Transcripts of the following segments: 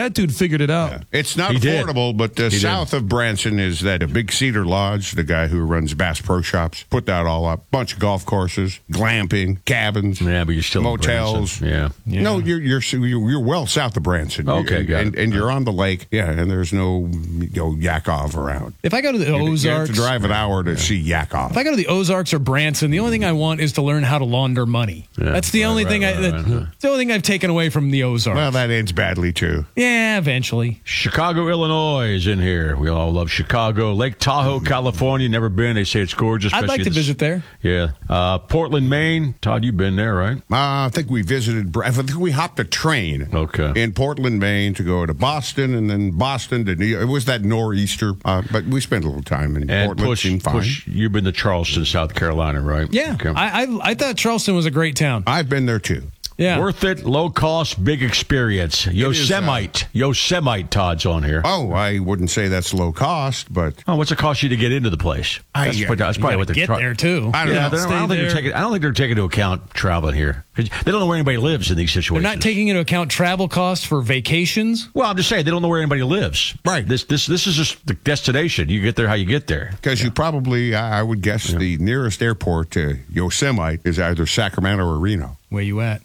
That dude figured it out. It's not He did. affordable, but south of Branson is that a Big Cedar Lodge, the guy who runs Bass Pro Shops, put that all up. Bunch of golf courses, glamping, cabins, Yeah, but you're still in motels. Branson. Yeah. No, you're well south of Branson. Okay, got and, it. and you're on the lake. Yeah, and there's no Yakov around. If I go to the You have Ozarks, to drive an hour to see Yakov. if I go to the Ozarks or Branson, the only thing I want is to learn how to launder money. Yeah, That's the only thing. That's the only thing I've taken away from the Ozarks. Well, that ends badly too. Yeah, eventually. Chicago, Illinois is in here. We all love Chicago. Lake Tahoe, California. Never been. They say it's gorgeous. I'd like to visit there. Yeah. Portland, Maine. Todd, you've been there, right? I think we visited. I think we hopped a train. Okay. In Portland, Maine, to go to Boston, and then Boston to New York. It was that nor'easter, but we spent a little time in And Portland. Seemed fine. you've been to Charleston, South Carolina, right? Yeah, Okay. I thought Charleston was a great town. I've been there too. Yeah, Worth it, low cost, big experience. Yosemite, Todd's on here. Oh, I wouldn't say that's low cost, but Oh, what's it cost you to get into the place? That's probably what get there too. I don't know. I don't think they're taking into account traveling here. 'Cause they don't know where anybody lives in these They're situations. not taking into account travel costs for vacations. Well, I'm just saying they don't know where anybody lives. Right. This is just the destination. You get there how you get there. Because you probably, I would guess, the nearest airport to Yosemite is either Sacramento or Reno. Where you at?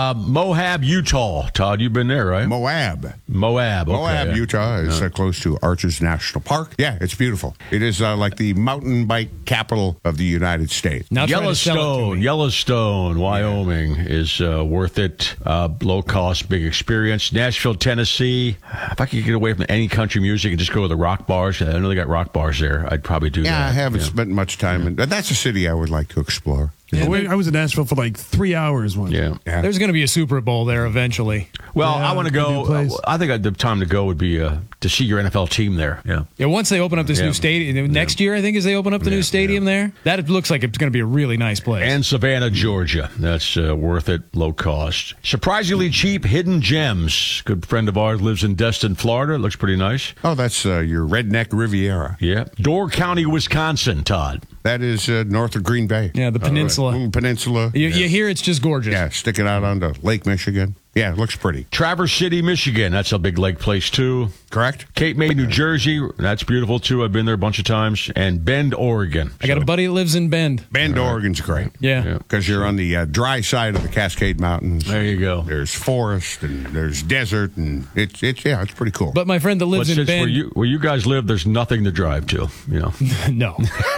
Moab, Utah. Todd, you've been there, right? Moab. Okay. Moab, Utah is close to Arches National Park. Yeah, it's beautiful. It is like the mountain bike capital of the United States. Now try to sell it to me. Yellowstone, Wyoming is worth it. Low cost, big experience. Nashville, Tennessee. If I could get away from any country music and just go to the rock bars, I know they got rock bars there. I'd probably do that. Yeah, I haven't spent much time in. That's a city I would like to explore. Yeah, I was in Nashville for like 3 hours once. Yeah. There's going to be a Super Bowl there eventually. Well, Yeah, I want to good new go. place. I think the time to go would be to see your NFL team there. Yeah. Yeah, once they open up this Yeah. new stadium next year, I think as they open up the new stadium there, that looks like it's going to be a really nice place. And Savannah, Georgia. That's worth it, low cost. Surprisingly cheap, Hidden Gems. Good friend of ours lives in Destin, Florida. Looks pretty nice. Oh, that's your redneck Riviera. Yeah. Door County, Wisconsin, Todd. That is north of Green Bay. Yeah, the peninsula. Little peninsula. You hear it's just gorgeous. Yeah, sticking out onto Lake Michigan. Yeah, it looks pretty. Traverse City, Michigan. That's a big lake place, too. Correct? Cape May, New Jersey. That's beautiful, too. I've been there a bunch of times. And Bend, Oregon. I got a buddy that lives in Bend. Bend, Oregon's great. Yeah. Because you're on the dry side of the Cascade Mountains. There you go. There's forest and there's desert, and it's pretty cool. But my friend that But lives in since Bend, where you guys live, there's nothing to drive to. You know, no.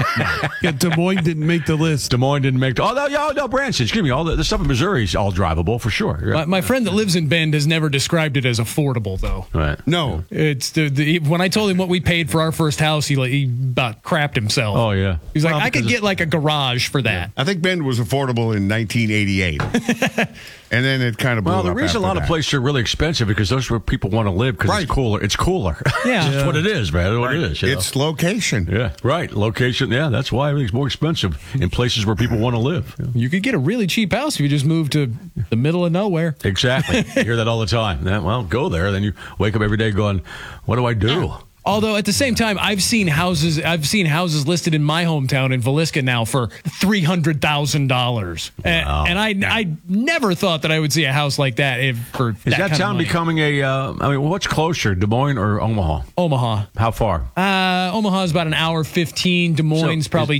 Yeah, Des Moines didn't make the list. Des Moines didn't make. No, Branson. Excuse me. All the stuff in Missouri is all drivable for sure. Yeah. My friend that lives in Bend has never described it as affordable, though. Right. no. It's when I told him what we paid for our first house, he about crapped himself. Oh yeah. He's like, Well, I could because get like a garage for that. I think Bend was affordable in 1988. And then it kind of blew Well, the up reason a after lot of that. places are really expensive because those are where people want to live because Right. it's cooler. It's cooler. Yeah. That's what it is, man. That's what it is. you know? It's location. Yeah, right. Location. Yeah, that's why everything's more expensive in places where people want to live. Yeah. You could get a really cheap house if you just moved to the middle of nowhere. Exactly. You hear that all the time. Yeah, well, go there. Then you wake up every day going, what do I do? Although at the same time, I've seen houses listed in my hometown in Villisca now for $300,000, Wow. and I never thought that I would see a house like that for Is that that kind of town money. becoming a, what's closer, Des Moines or Omaha? Omaha? How far? Omaha's about an hour 15. Des Moines So probably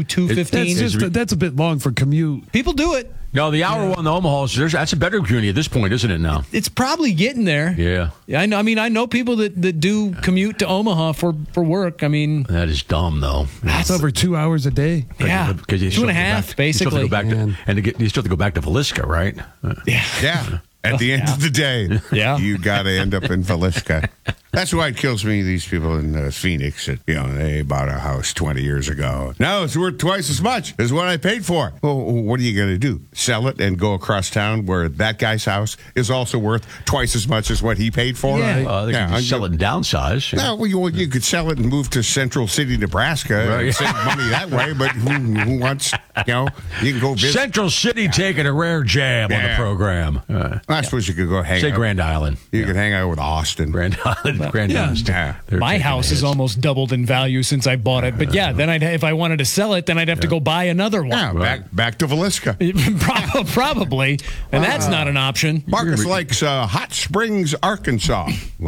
2:15. That's a bit long for commute. People do it. No, the hour one, the Omaha, that's a better community at this point, isn't it now? It's probably getting there. Yeah. I know. I mean, I know people that do commute to Omaha for work. I mean, That is dumb, though. It's over 2 hours a day. yeah, Because you 2.5 basically. You still have to go back to Villisca, right? Yeah. At the end of the day, Yeah. you got to end up in Villisca. That's why it kills me, these people in Phoenix that, they bought a house 20 years ago. Now it's worth twice as much as what I paid for. Well, what are you going to do? Sell it and go across town where that guy's house is also worth twice as much as what he paid for? Yeah. They can just sell it and downsize. No, well, you could sell it and move to Central City, Nebraska, and save money that way. But who wants, you can go visit. Central City taking a rare jab on the Yeah. program. I suppose you could go hang Say out. Grand Island. You could hang out with Austin. Grand Island. Grand Island. Yeah. They're My taking house hits. has almost doubled in value since I bought it. But yeah, then if I wanted to sell it, then I'd have to go buy another one. Yeah, back to Villisca. Probably, and that's not an option. Marcus likes Hot Springs, Arkansas.